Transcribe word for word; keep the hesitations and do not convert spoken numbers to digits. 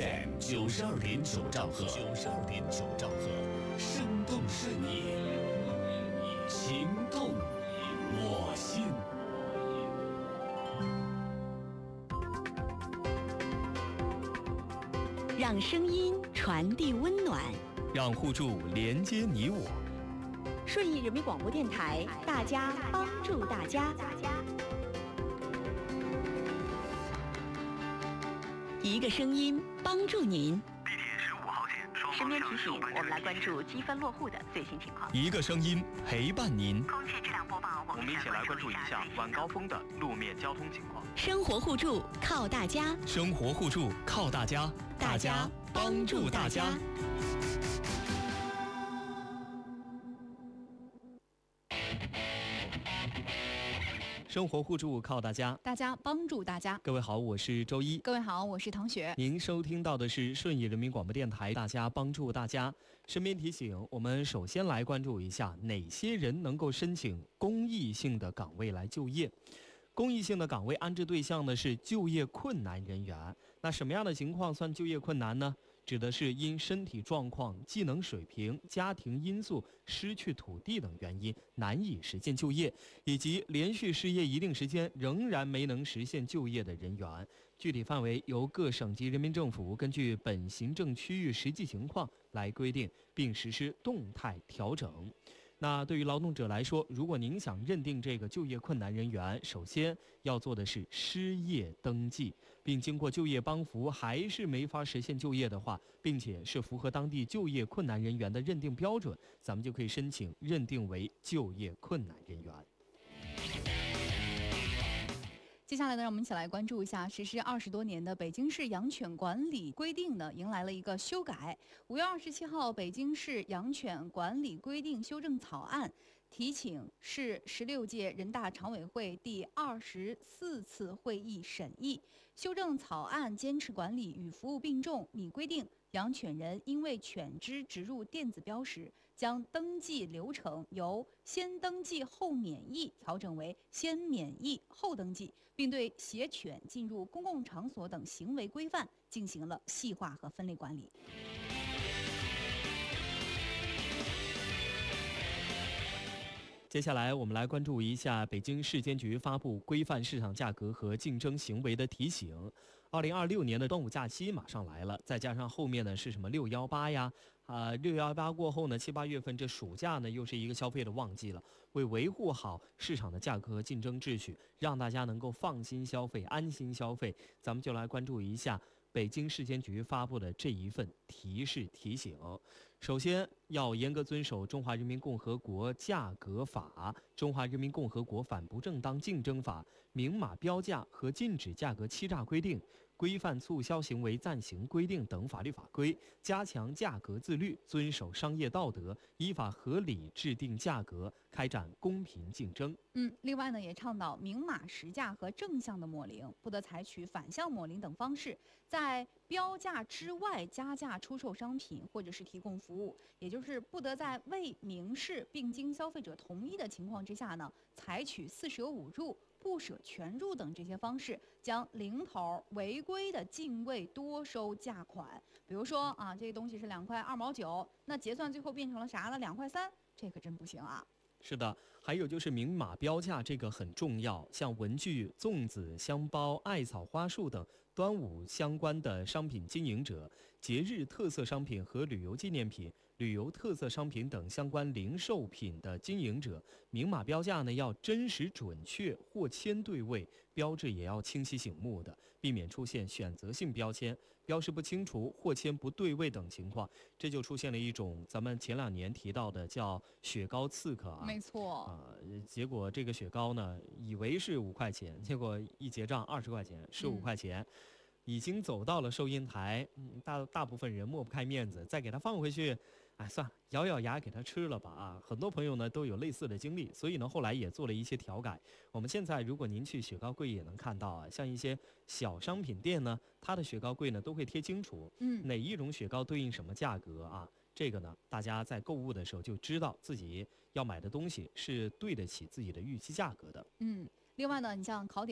M 九十二点九兆赫，九十二点九兆赫，生动顺应，情动我心。 让声音传递温暖， 让互助连接你我。 顺义人民广播电台，大家帮助大家。一个声音帮助您。 地铁十五号线双身方向边提醒，我右半车们来关注积分落户的最新情况。 一个声音陪伴您。 空气质量播报， 我们一起来关注一下晚高峰的路面交通情况。 生活互助靠大家， 生活互助靠大家， 大家帮助大家。 生活互助靠大家， 大家帮助大家。 各位好，我是周一。 各位好，我是唐雪。 您收听到的是顺义人民广播电台，大家帮助大家。身边提醒，我们首先来关注一下哪些人能够申请公益性的岗位来就业。公益性的岗位安置对象呢是就业困难人员。那什么样的情况算就业困难呢？指的是因身体状况、技能水平、家庭因素、失去土地等原因难以实现就业，以及连续失业一定时间仍然没能实现就业的人员。具体范围由各省级人民政府根据本行政区域实际情况来规定，并实施动态调整。那对于劳动者来说，如果您想认定这个就业困难人员，首先要做的是失业登记，并经过就业帮扶还是没法实现就业的话，并且是符合当地就业困难人员的认定标准，咱们就可以申请认定为就业困难人员。 接下来呢，让我们一起来关注一下，实施二十多年的北京市养犬管理规定呢，迎来了一个修改。五月二十七号，北京市养犬管理规定修正草案提请市十六届人大常委会第二十四次会议审议。修正草案坚持管理与服务并重，拟规定养犬人因为犬只植入电子标识，将登记流程由先登记后免疫调整为先免疫后登记，并对携犬进入公共场所等行为规范进行了细化和分类管理。 接下来我们来关注一下北京市监局发布规范市场价格和竞争行为的提醒。二零二六年的端午假期马上来了，再加上后面呢是什么六幺八呀，啊六幺八过后呢，七八月份这暑假呢又是一个消费的旺季了。为维护好市场的价格和竞争秩序，让大家能够放心消费、安心消费，咱们就来关注一下北京市监局发布的这一份提示提醒。首先要严格遵守《中华人民共和国价格法》、《中华人民共和国反不正当竞争法》、明码标价和禁止价格欺诈规定、规范促销行为暂行规定等法律法规，加强价格自律，遵守商业道德，依法合理制定价格，开展公平竞争。 嗯，另外呢，也倡导明码实价和正向的抹零，不得采取反向抹零等方式，在标价之外加价出售商品或者是提供服务，也就是不得在未明示并经消费者同意的情况之下呢，采取四舍五入、不舍全入等这些方式，将零头违规的进位多收价款。比如说啊，这个东西是两块二毛九，那结算最后变成了啥了？两块三，这可真不行啊！ 是的，还有就是明码标价，这个很重要。像文具、粽子、香包、艾草花束等端午相关的商品经营者，节日特色商品和旅游纪念品、旅游特色商品等相关零售品的经营者，明码标价呢要真实准确，货签对位，标志也要清晰醒目的，避免出现选择性标签、标识不清楚、货签不对位等情况。这就出现了一种咱们前两年提到的叫雪糕刺客啊。 没错啊、呃，结果这个雪糕呢，以为是五块钱，结果一结账二十块钱，十五块钱。嗯，已经走到了收银台，嗯，大大部分人抹不开面子，再给他放回去，哎，算了，咬咬牙给他吃了吧啊！很多朋友呢都有类似的经历，所以呢后来也做了一些调改。我们现在如果您去雪糕柜也能看到啊，像一些小商品店呢，它的雪糕柜呢都会贴清楚，嗯，哪一种雪糕对应什么价格啊？这个呢，大家在购物的时候就知道自己要买的东西是对得起自己的预期价格的。 嗯，另外呢，你像考点。